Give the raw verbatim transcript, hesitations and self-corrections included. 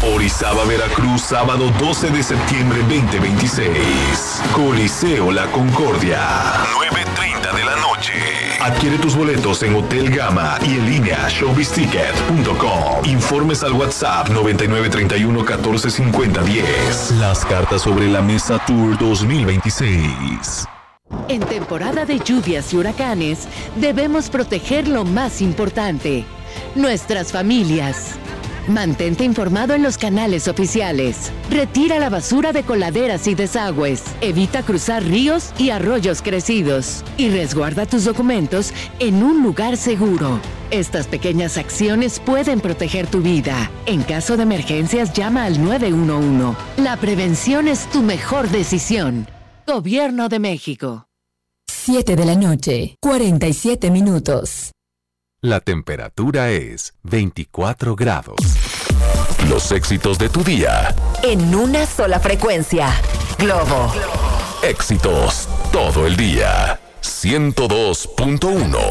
Orizaba, Veracruz, sábado doce de septiembre veinte veintiséis. Coliseo La Concordia, nueve treinta de la noche. Adquiere tus boletos en Hotel Gama y en línea showbiz ticket punto com. Informes al WhatsApp noventa y nueve treinta y uno catorce cincuenta diez. Las cartas sobre la mesa Tour dos mil veintiséis. En temporada de lluvias y huracanes, debemos proteger lo más importante, nuestras familias. Mantente informado en los canales oficiales. Retira la basura de coladeras y desagües. Evita cruzar ríos y arroyos crecidos. Y resguarda tus documentos en un lugar seguro. Estas pequeñas acciones pueden proteger tu vida. En caso de emergencias, llama al nueve uno uno. La prevención es tu mejor decisión. Gobierno de México. siete de la noche, cuarenta y siete minutos. La temperatura es veinticuatro grados. Los éxitos de tu día. En una sola frecuencia. Globo. Éxitos todo el día. ciento dos punto uno.